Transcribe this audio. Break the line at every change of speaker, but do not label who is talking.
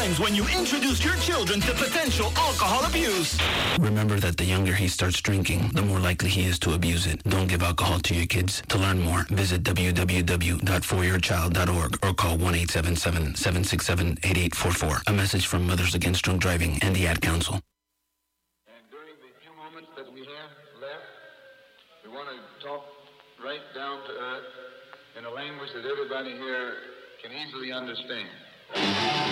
times when you introduced your children to potential alcohol abuse. Remember that the younger he starts drinking, the more likely he is to abuse it. Don't give alcohol to your kids. To learn more, visit www.foryourchild.org or call 1-877-767-8844. A message from Mothers Against Drunk Driving and the Ad Council.
And during the few moments that we have left, we want to talk right down to earth in a language that everybody here can easily understand.